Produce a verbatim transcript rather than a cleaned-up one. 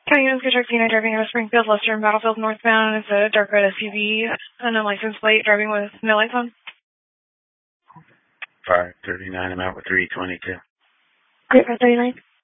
County Units Truck P nine driving out of Springfield, Lester, and Battlefield northbound. It's a dark red S U V, unknown license plate, driving with no lights on. five thirty-nine, I'm out with three twenty-two. Great, five thirty-nine.